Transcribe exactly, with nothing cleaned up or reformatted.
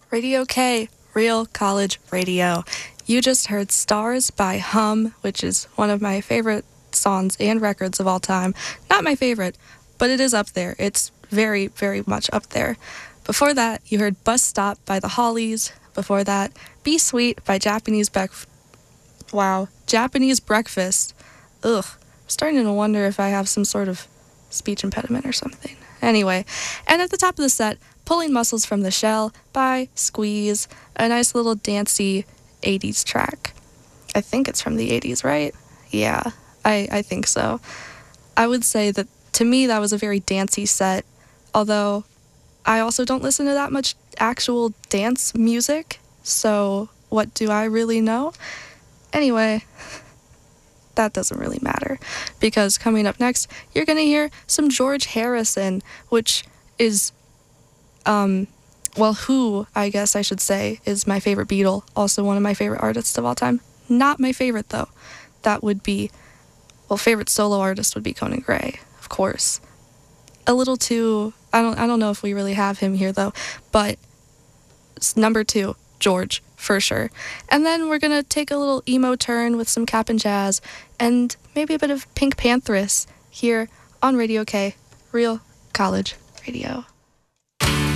Radio K, Real College Radio. You just heard Stars by Hum, which is one of my favorite songs and records of all time. Not my favorite, but it is up there. It's very, very much up there. Before that, you heard Bus Stop by the Hollies. Before that, Be Sweet by Japanese Breakfast. Wow, Japanese Breakfast. Ugh, I'm starting to wonder if I have some sort of speech impediment or something. Anyway, and at the top of the set, Pulling Muscles from the Shell by Squeeze, a nice little dancey eighties track. I think it's from the eighties, right? Yeah, I, I think so. I would say that, to me, that was a very dancey set, although I also don't listen to that much actual dance music, so what do I really know? Anyway, that doesn't really matter, because coming up next, you're going to hear some George Harrison, which is, um, well, who, I guess I should say, is my favorite Beatle, also one of my favorite artists of all time. Not my favorite, though. That would be, well, favorite solo artist would be Conan Gray, of course. A little too, I don't, I don't know if we really have him here, though, but it's number two, George, for sure. And then we're going to take a little emo turn with some Cap'n Jazz and maybe a bit of Pink Panthers here on Radio K, Real College Radio.